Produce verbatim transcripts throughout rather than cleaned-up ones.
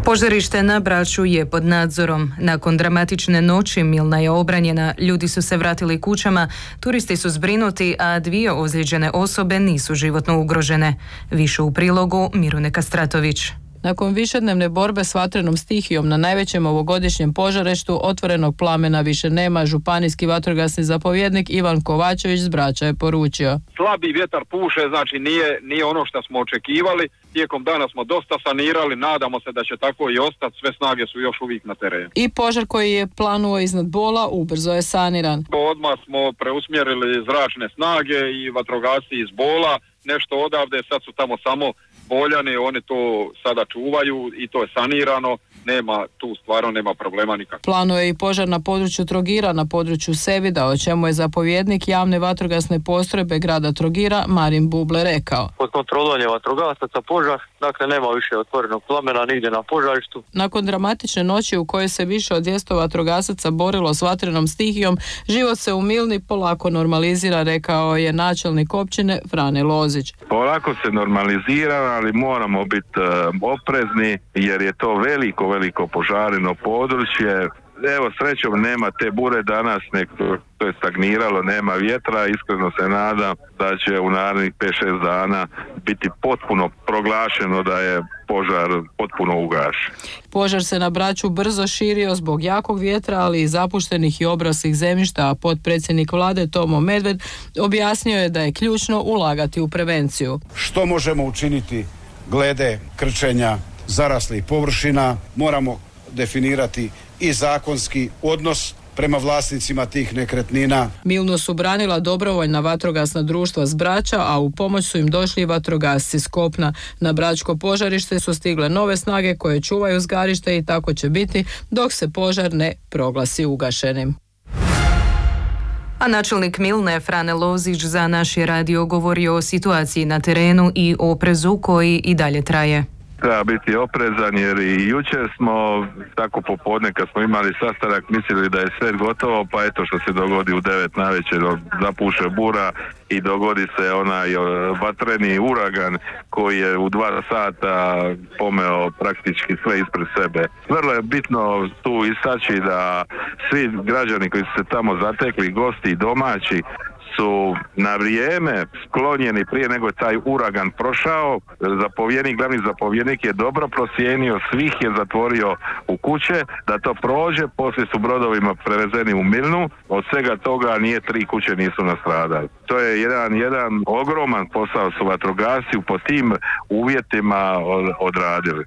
Požarište na Braču je pod nadzorom. Nakon dramatične noći Milna je obranjena, ljudi su se vratili kućama, turisti su zbrinuti, a dvije ozlijeđene osobe nisu životno ugrožene. Više u prilogu Mirune Kastratović. Nakon višednevne borbe s vatrenom stihijom na najvećem ovogodišnjem požarištu otvorenog plamena više nema. Županijski vatrogasni zapovjednik Ivan Kovačević z Brača je poručio. Slabi vjetar puše, znači nije, nije ono što smo očekivali. Tijekom dana smo dosta sanirali, nadamo se da će tako i ostati, sve snage su još uvijek na terenu. I požar koji je planuo iznad Bola ubrzo je saniran. Odmah smo preusmjerili zračne snage i vatrogasci iz Bola, nešto odavde, sad su tamo samo Boljani, oni to sada čuvaju i to je sanirano, nema tu stvarno nema problema nikakvog. Planuje i požar na području Trogira, na području Sevida, o čemu je zapovjednik javne vatrogasne postrojbe grada Trogira Marin Buble rekao. Pod kontrolom je vatrogasaca požar, dakle nema više otvorenog plamena nigdje na požarištu. Nakon dramatične noći u kojoj se više od dvjesto vatrogasaca borilo s vatrenom stihijom, život se u Milni polako normalizira, rekao je načelnik općine Frane Lozić. Polako se normalizira, ali moramo biti uh, oprezni jer je to veliko, veliko požareno područje. Evo, srećom nema te bure danas, nek to je stagniralo, nema vjetra, iskreno se nadam da će u narednih pet šest dana biti potpuno proglašeno da je požar potpuno ugašen. Požar se na Braču brzo širio zbog jakog vjetra, ali i zapuštenih i obraslih zemljišta, a potpredsjednik vlade Tomo Medved objasnio je da je ključno ulagati u prevenciju. Što možemo učiniti glede krčenja zaraslih površina? Moramo definirati i zakonski odnos prema vlasnicima tih nekretnina. Milnu su branila dobrovoljna vatrogasna društva s Brača, a u pomoć su im došli i vatrogasci s kopna. Na bračko požarište su stigle nove snage koje čuvaju zgarište i tako će biti dok se požar ne proglasi ugašenim. A načelnik Milne Frane Lozić za naš je radio govorio o situaciji na terenu i oprezu koji i dalje traje. Treba biti oprezan jer i jučer smo tako popodne kad smo imali sastanak mislili da je sve gotovo, pa eto što se dogodi u devet navečer, zapuše bura i dogodi se onaj vatreni uragan koji je u dva sata pomeo praktički sve ispred sebe. Vrlo je bitno tu istaći da svi građani koji su se tamo zatekli, gosti i domaći, su na vrijeme sklonjeni prije nego je taj uragan prošao. Zapovjednik, glavni zapovjednik je dobro procijenio, svih je zatvorio u kuće, da to prođe, poslije su brodovima prevezeni u Milnu, od svega toga nije tri kuće nisu nastradali. To je jedan, jedan ogroman posao su vatrogasci po tim uvjetima odradili.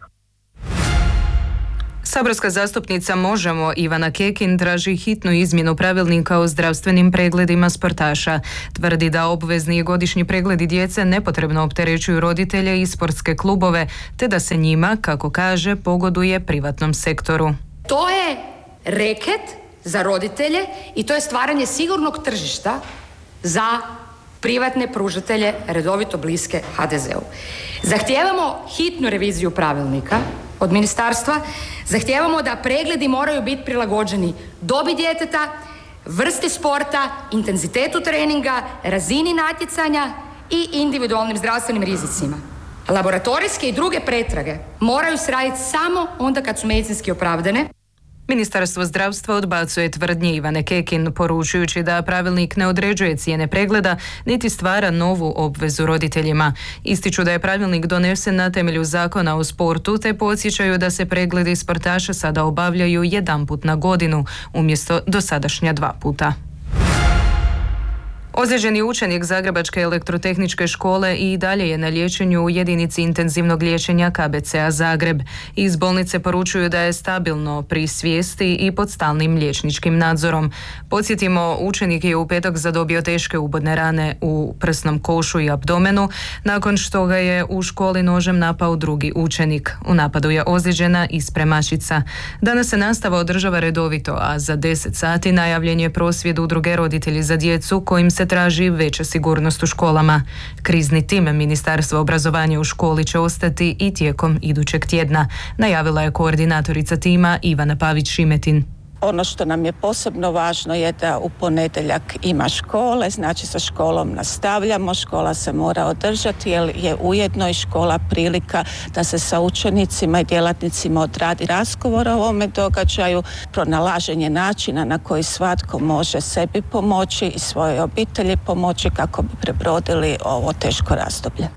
Saborska zastupnica Možemo Ivana Kekin traži hitnu izmjenu pravilnika o zdravstvenim pregledima sportaša. Tvrdi da obvezni godišnji pregledi djece nepotrebno opterećuju roditelje i sportske klubove, te da se njima, kako kaže, pogoduje privatnom sektoru. To je reket za roditelje i to je stvaranje sigurnog tržišta za privatne pružatelje redovito bliske ha de zeu. Zahtijevamo hitnu reviziju pravilnika od ministarstva, zahtijevamo da pregledi moraju biti prilagođeni dobi djeteta, vrsti sporta, intenzitetu treninga, razini natjecanja i individualnim zdravstvenim rizicima. Laboratorijske i druge pretrage moraju se raditi samo onda kad su medicinski opravdane. Ministarstvo zdravstva odbacuje tvrdnje Ivane Kekin, poručujući da pravilnik ne određuje cijene pregleda niti stvara novu obvezu roditeljima. Ističu da je pravilnik donesen na temelju zakona o sportu, te podsjećaju da se pregledi sportaša sada obavljaju jedanput na godinu, umjesto dosadašnja dva puta. Ozlijeđeni učenik Zagrebačke elektrotehničke škole i dalje je na liječenju u jedinici intenzivnog liječenja ka be ce a Zagreb. Iz bolnice poručuju da je stabilno pri svijesti i pod stalnim liječničkim nadzorom. Podsjetimo, učenik je u petak zadobio teške ubodne rane u prsnom košu i abdomenu, nakon što ga je u školi nožem napao drugi učenik. U napadu je ozlijeđena i spremačica. Danas se nastava održava redovito, a za deset sati najavljen je prosvjed udruge Roditelji za djecu kojim se traži veća sigurnost u školama. Krizni tim Ministarstva obrazovanja u školi će ostati i tijekom idućeg tjedna, najavila je koordinatorica tima Ivana Pavić-Šimetin. Ono što nam je posebno važno je da u ponedjeljak ima škole, znači sa školom nastavljamo, škola se mora održati jer je ujedno i škola prilika da se sa učenicima i djelatnicima odradi razgovor o ovome događaju, pronalaženje načina na koji svatko može sebi pomoći i svojoj obitelji pomoći kako bi prebrodili ovo teško razdoblje.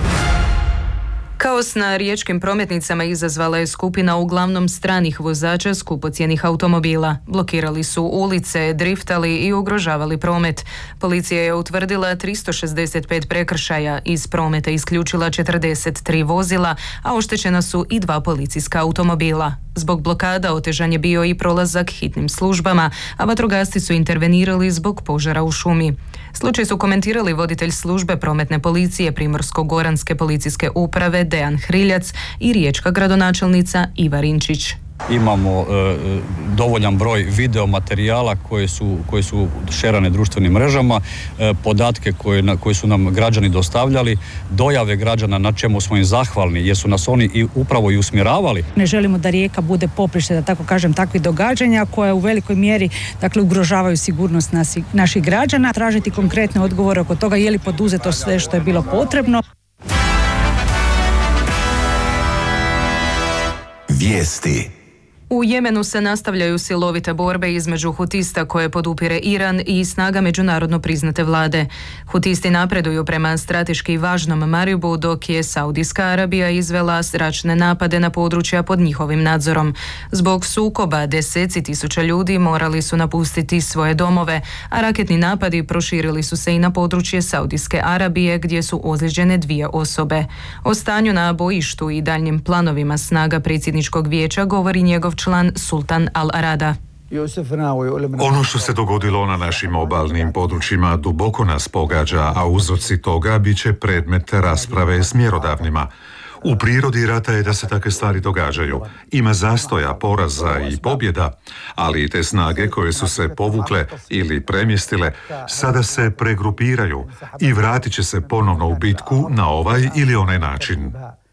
Kaos na riječkim prometnicama izazvala je skupina uglavnom stranih vozača skupocjenih automobila. Blokirali su ulice, driftali i ugrožavali promet. Policija je utvrdila tristo šezdeset pet prekršaja, iz prometa isključila četrdeset tri vozila, a oštećena su i dva policijska automobila. Zbog blokada otežan je bio i prolazak hitnim službama, a vatrogasci su intervenirali zbog požara u šumi. Slučaj su komentirali voditelj službe prometne policije Primorsko-goranske policijske uprave Dejan Hriljac i riječka gradonačelnica Iva Rinčić. Imamo e, dovoljan broj video materijala koje su, koje su šerane društvenim mrežama, e, podatke koje, na, koje su nam građani dostavljali, dojave građana na čemu smo im zahvalni jer su nas oni i upravo i usmjeravali. Ne želimo da Rijeka bude poprište, da tako kažem, takvih događanja koje u velikoj mjeri dakle, ugrožavaju sigurnost nasi, naših građana. Tražiti konkretne odgovore oko toga je li poduzeto sve što je bilo potrebno. Vijesti. U Jemenu se nastavljaju silovite borbe između hutista koje podupire Iran i snaga međunarodno priznate vlade. Hutisti napreduju prema strateški važnom Maribu, dok je Saudijska Arabija izvela zračne napade na područja pod njihovim nadzorom. Zbog sukoba deseci tisuća ljudi morali su napustiti svoje domove, a raketni napadi proširili su se i na područje Saudijske Arabije gdje su ozlijeđene dvije osobe. O stanju na bojištu i daljnjim planovima snaga predsjedničkog vijeća govori njegov član Sultan Al-Arada. Ono što se dogodilo na našim obalnim područjima duboko nas pogađa, a uzroci toga bit će predmet rasprave s mjerodavnima. U prirodi rata je da se takve stvari događaju. Ima zastoja, poraza i pobjeda, ali i te snage koje su se povukle ili premjestile sada se pregrupiraju i vratit će se ponovno u bitku na ovaj ili onaj način.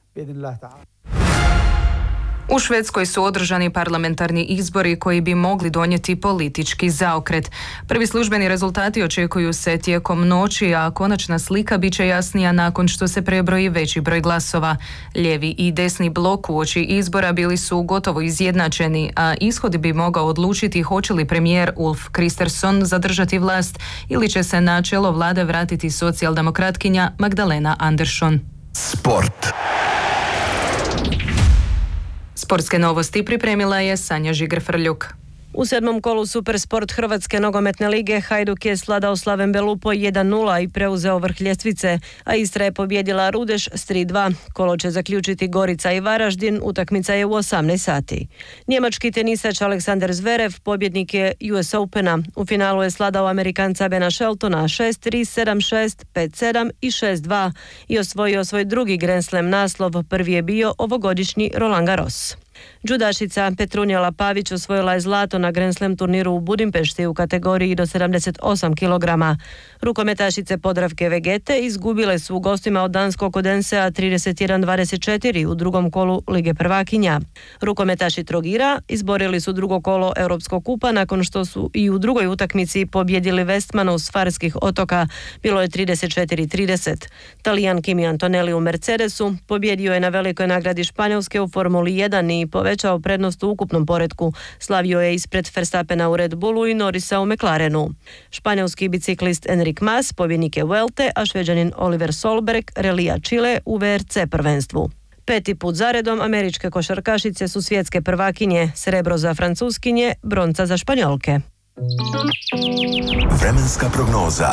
U Švedskoj su održani parlamentarni izbori koji bi mogli donijeti politički zaokret. Prvi službeni rezultati očekuju se tijekom noći, a konačna slika bit će jasnija nakon što se prebroji veći broj glasova. Lijevi i desni blok uoči izbora bili su gotovo izjednačeni, a ishod bi mogao odlučiti hoće li premijer Ulf Kristersson zadržati vlast ili će se na čelo vlade vratiti socijaldemokratkinja Magdalena Andersson. Sport. Sportske novosti pripremila je Sanja Žiger-Frljuk. U sedmom kolu Supersport Hrvatske nogometne lige Hajduk je svladao Slaven Belupo jedan nula i preuzeo vrh ljestvice, a Istra je pobjedila Rudeš s tri dva. Kolo će zaključiti Gorica i Varaždin, utakmica je u osamnaest sati. Njemački tenisač Aleksander Zverev pobjednik je U S Opena. U finalu je svladao Amerikanca Bena Sheltona šest tri, sedam šest, pet sedam i šest dva i osvojio svoj drugi Grand Slam naslov, prvi je bio ovogodišnji Roland Garros. Džudašica Petrunjala Pavić osvojila je zlato na Grand Slam turniru u Budimpešti u kategoriji do sedamdeset osam kilograma. Rukometašice Podravke Vegete izgubile su u gostima od danskog Odensea trideset jedan dvadeset četiri u drugom kolu Lige prvakinja. Rukometaši Trogira izborili su drugo kolo Europskog kupa nakon što su i u drugoj utakmici pobjedili Westmanu s Farskih otoka. Bilo je trideset četiri trideset. Talijan Kimi Antonelli u Mercedesu pobjedio je na velikoj nagradi Španjolske u Formuli jedan i povećao prednost u ukupnom poretku. Slavio je ispred Verstappena u Red Bullu i Norrisa u McLarenu. Španjolski biciklist Enric Mas pobjednik je Vuelte, a Šveđanin Oliver Solberg relija Chile u V R C prvenstvu. Peti put zaredom američke košarkašice su svjetske prvakinje, srebro za Francuskinje, bronca za Španjolke. Vremenska prognoza.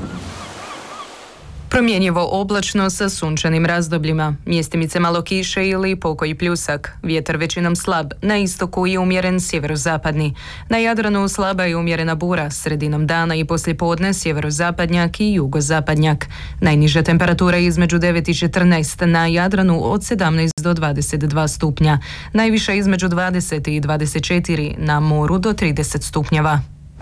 Promjenjivo oblačno sa sunčanim razdobljima, mjestimice malo kiše ili pokoji pljusak, vjetar većinom slab, na istoku i umjeren sjeverozapadni. Na Jadranu slaba i umjerena bura, sredinom dana i poslijepodne sjeverozapadnjak i jugozapadnjak. Najniža temperatura između devet i četrnaest, na Jadranu od sedamnaest do dvadeset dva stupnja, najviša između dvadeset i dvadeset četiri, na moru do trideset stupnjeva.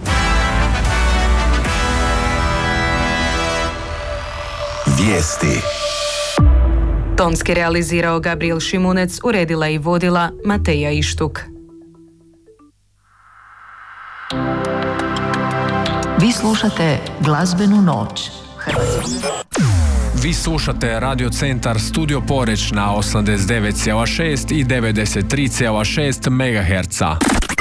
Vijesti. Tonski realizirao Gabriel Šimunec, uredila i vodila Mateja Ištuk. Vi slušate Glazbenu noć. Vi slušate Radio Centar Studio Poreć na osamdeset devet zarez šest i devedeset tri zarez šest megaherca.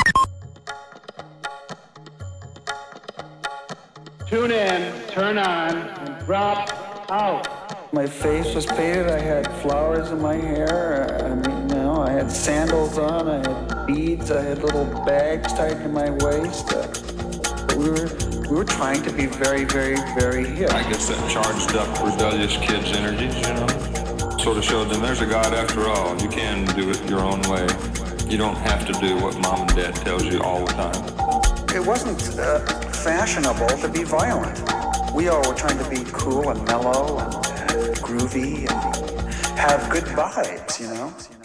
Tune in, turn on, and drop out. My face was painted, I had flowers in my hair, I mean, you know, I had sandals on, I had beads, I had little bags tied to my waist. Uh, we were we were trying to be very, very, very hip. I guess that charged up rebellious kids' energies, you know, sort of showed them there's a God after all. You can do it your own way. You don't have to do what mom and dad tells you all the time. It wasn't uh, fashionable to be violent. We all were trying to be cool and mellow and groovy and have good vibes, you know.